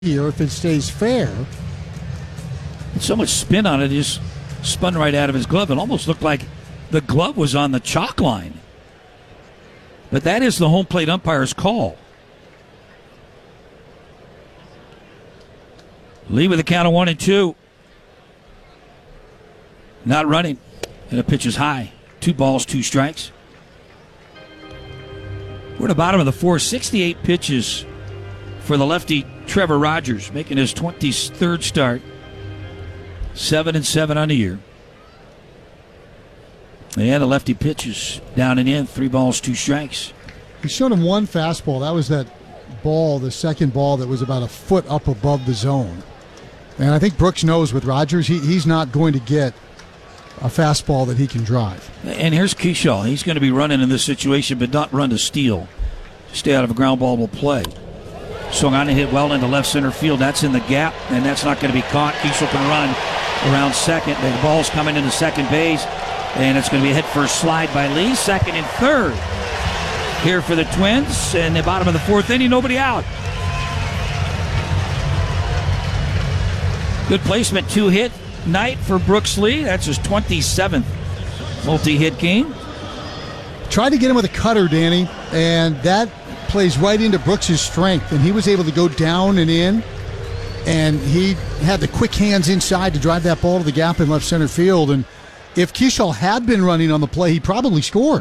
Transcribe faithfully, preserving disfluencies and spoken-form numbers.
here if it stays fair. So much spin on it, it just spun right out of his glove. It almost looked like the glove was on the chalk line. But that is the home plate umpire's call. Lee with a count of one and two. Not running. And the pitch is high. Two balls, two strikes. We're at the bottom of the fourth. sixty-eight pitches for the lefty Trevor Rogers, making his twenty-third start. Seven and seven on the year. And the lefty pitches down and in. Three balls, two strikes. He showed him one fastball. That was that ball, the second ball that was about a foot up above the zone. And I think Brooks knows with Rogers, he, he's not going to get a fastball that he can drive. And here's Kershaw. He's going to be running in this situation, but not run to steal. Stay out of a ground ball will play. Swung on and hit well into left center field. That's in the gap, and that's not going to be caught. Kershaw can run around second. The ball's coming into second base, and it's going to be a hit first slide by Lee. Second and third here for the Twins. And the bottom of the fourth inning, nobody out. Good placement, two-hit night for Brooks Lee. That's his twenty-seventh multi-hit game. Tried to get him with a cutter, Danny, and that plays right into Brooks' strength, and he was able to go down and in, and he had the quick hands inside to drive that ball to the gap in left center field. And if Kershaw had been running on the play, he probably scored.